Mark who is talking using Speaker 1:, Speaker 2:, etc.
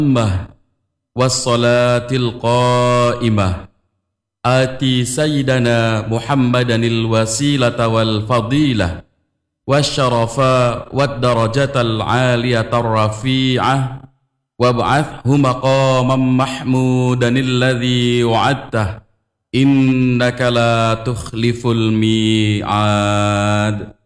Speaker 1: والصلاة القائمة آتي سيدنا محمدا الوسيلة والفضيلة والشرف والدرجة العالية الرفيعة وابعثه مقاما محمودا الذي وعدته إنك لا تخلف الميعاد.